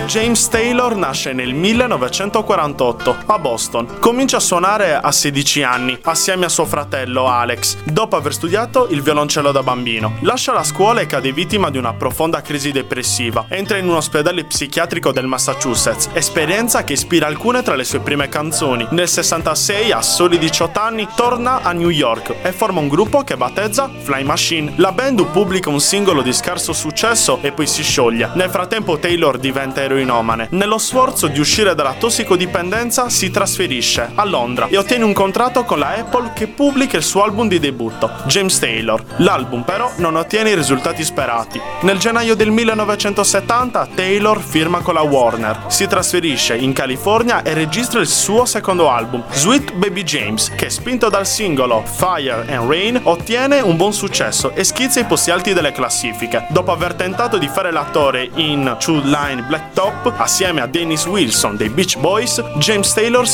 James Taylor nasce nel 1948 a Boston. Comincia a suonare a 16 anni assieme a suo fratello Alex, dopo aver studiato il violoncello da bambino. Lascia la scuola e cade vittima di una profonda crisi depressiva. Entra in un ospedale psichiatrico del Massachusetts, esperienza che ispira alcune tra le sue prime canzoni. Nel 66, a soli 18 anni, torna a New York e forma un gruppo che battezza Fly Machine. La band pubblica un singolo di scarso successo e poi si scioglie. Nel frattempo Taylor diventa eroinomane. Nello sforzo di uscire dalla tossicodipendenza si trasferisce a Londra e ottiene un contratto con la Apple che pubblica il suo album di debutto, James Taylor. L'album però non ottiene i risultati sperati. Nel gennaio del 1970 Taylor firma con la Warner, si trasferisce in California e registra il suo secondo album, Sweet Baby James, che spinto dal singolo Fire and Rain ottiene un buon successo e schizza i posti alti delle classifiche. Dopo aver tentato di fare l'attore in Two Line Blacktop assieme a Dennis Wilson dei Beach Boys, James Taylor